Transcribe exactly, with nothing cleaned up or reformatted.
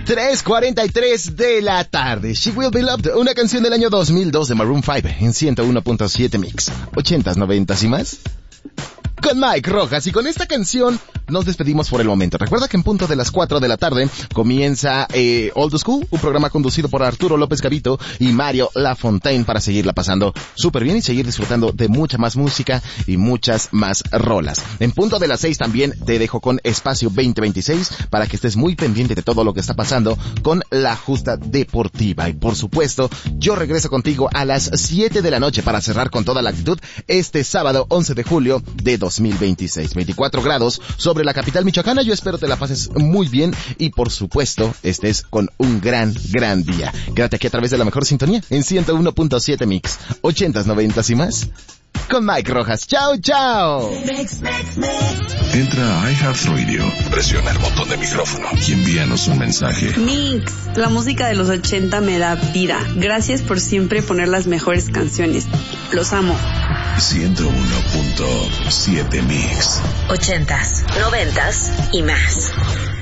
tres cuarenta y tres de la tarde. She Will Be Loved, una canción del año dos mil dos de Maroon cinco en ciento uno punto siete Mix. ochentas, noventas y más. Con Mike Rojas, y con esta canción nos despedimos por el momento. Recuerda que en punto de las cuatro de la tarde comienza eh, Old School, un programa conducido por Arturo López Gavito y Mario Lafontaine para seguirla pasando súper bien y seguir disfrutando de mucha más música y muchas más rolas. En punto de las seis también te dejo con Espacio veinte veintiséis para que estés muy pendiente de todo lo que está pasando con la justa deportiva. Y por supuesto, yo regreso contigo a las siete de la noche para cerrar con toda la actitud este sábado once de julio de dos mil veintiséis. veinticuatro grados sobre la capital michoacana. Yo espero te la pases muy bien y por supuesto estés con un gran, gran día. Quédate aquí a través de la mejor sintonía en ciento uno punto siete Mix. ochentas, noventas y más. Con Mike Rojas. Chao, chao. Entra a iHeartRadio, presiona el botón de micrófono y envíanos un mensaje. Mix, la música de los ochenta me da vida. Gracias por siempre poner las mejores canciones. Los amo. ciento uno punto siete Mix. Ochentas, noventas y más.